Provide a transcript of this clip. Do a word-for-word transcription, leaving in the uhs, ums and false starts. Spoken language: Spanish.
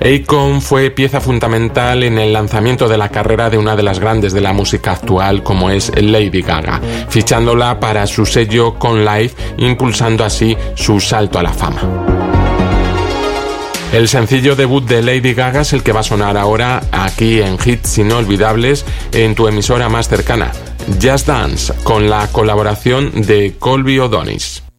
Akon fue pieza fundamental en el lanzamiento de la carrera de una de las grandes de la música actual, como es Lady Gaga, fichándola para su sello Con Life, impulsando así su salto a la fama. El sencillo debut de Lady Gaga es el que va a sonar ahora aquí en Hits Inolvidables en tu emisora más cercana, Just Dance, con la colaboración de Colby O'Donis.